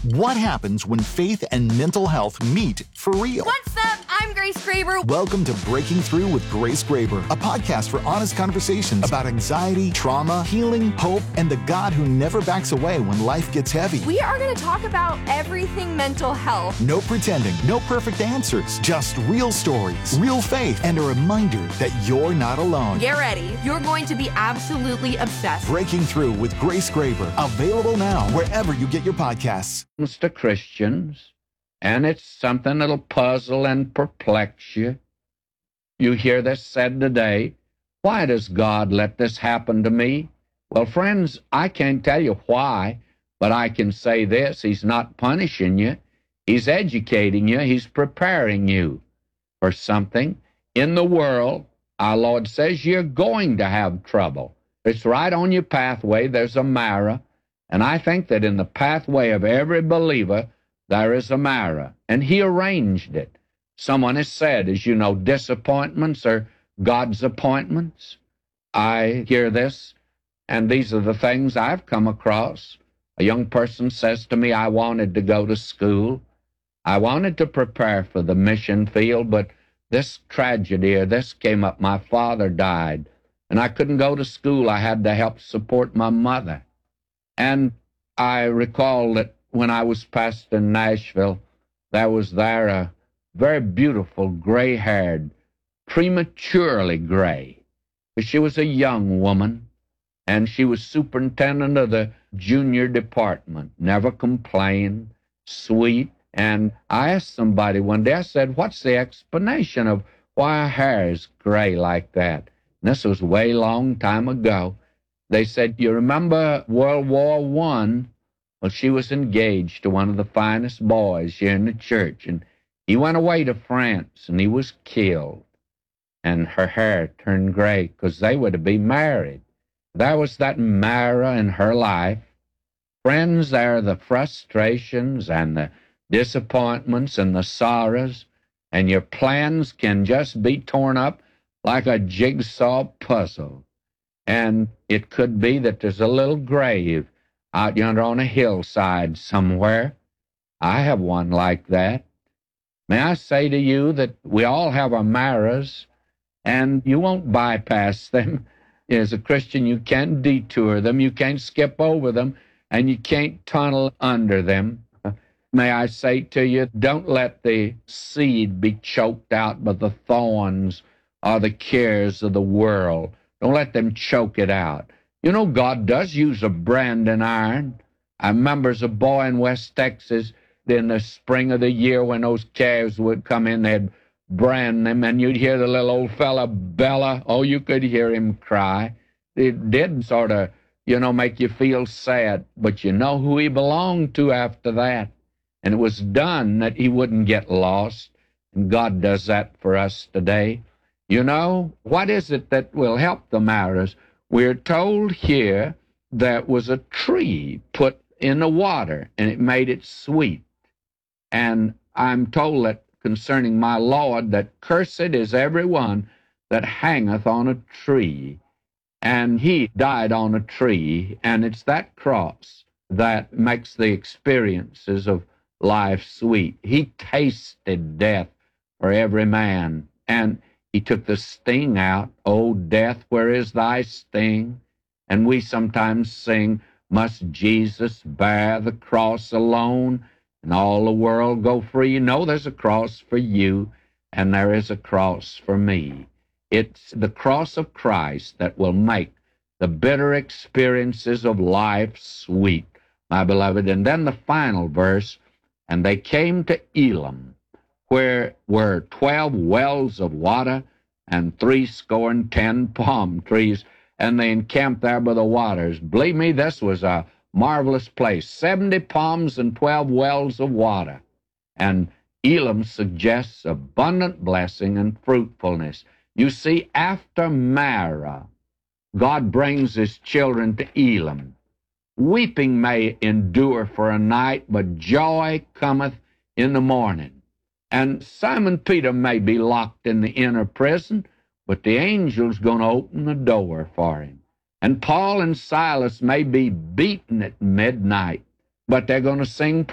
What happens when faith and mental health meet for real? What's up? I'm Grace Graber. Welcome to Breaking Through with Grace Graber, a podcast for honest conversations about anxiety, trauma, healing, hope, and the God who never backs away when life gets heavy. We are going to talk about everything mental health. No pretending, no perfect answers, just real stories, real faith, and a reminder that you're not alone. Get ready. You're going to be absolutely obsessed. Breaking Through with Grace Graber, available now wherever you get your podcasts. To Christians, and it's something that'll puzzle and perplex you. You hear this said today, why does God let this happen to me? Well, friends, I can't tell you why, but I can say this, He's not punishing you. He's educating you. He's preparing you for something. In the world, our Lord says you're going to have trouble. It's right on your pathway. There's a Mara. And I think that in the pathway of every believer, there is a Mara, and He arranged it. Someone has said, as you know, disappointments are God's appointments. I hear this, and these are the things I've come across. A young person says to me, I wanted to go to school. I wanted to prepare for the mission field, but this tragedy or this came up. My father died, and I couldn't go to school. I had to help support my mother. And I recall that when I was pastor in Nashville, there was a very beautiful, gray-haired, prematurely gray. She was a young woman, and she was superintendent of the junior department, never complained, sweet. And I asked somebody one day, I said, what's the explanation of why her hair is gray like that? And this was way long time ago. They said, you remember World War I? Well, she was engaged to one of the finest boys here in the church, and he went away to France, and he was killed. And her hair turned gray because they were to be married. There was that Mara in her life. Friends, there are the frustrations and the disappointments and the sorrows, and your plans can just be torn up like a jigsaw puzzle. And it could be that there's a little grave out yonder on a hillside somewhere. I have one like that. May I say to you that we all have our Maras, and you won't bypass them. As a Christian, you can't detour them, you can't skip over them, and you can't tunnel under them. May I say to you, don't let the seed be choked out by the thorns or the cares of the world. Don't let them choke it out. You know, God does use a branding iron. I remember as a boy in West Texas, in the spring of the year when those calves would come in, they'd brand them, and you'd hear the little old fella bella. Oh, you could hear him cry. It did sort of, make you feel sad, but you know who he belonged to after that. And it was done that he wouldn't get lost, and God does that for us today. You know, what is it that will help the Maras? We're told here there was a tree put in the water, and it made it sweet. And I'm told that concerning my Lord, that cursed is every one that hangeth on a tree. And he died on a tree, and it's that cross that makes the experiences of life sweet. He tasted death for every man, and He took the sting out. O death, where is thy sting? And we sometimes sing, must Jesus bear the cross alone and all the world go free? No, there's a cross for you, and there is a cross for me. It's the cross of Christ that will make the bitter experiences of life sweet, my beloved. And then the final verse, and they came to Elim, where were 12 wells of water and 70 palm trees, and they encamped there by the waters. Believe me, this was a marvelous place. 70 palms and 12 wells of water. And Elim suggests abundant blessing and fruitfulness. You see, after Mara, God brings His children to Elim. Weeping may endure for a night, but joy cometh in the morning. And Simon Peter may be locked in the inner prison, but the angel's going to open the door for him. And Paul and Silas may be beaten at midnight, but they're going to sing